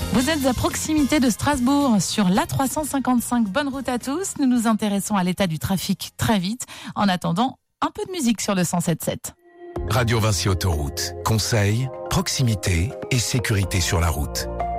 Vous êtes à proximité de Strasbourg sur l'A355. Bonne route à tous. Nous nous intéressons à l'état du trafic très vite. En attendant, un peu de musique sur le 107.7. Radio Vinci Autoroute. Conseils, proximité et sécurité sur la route.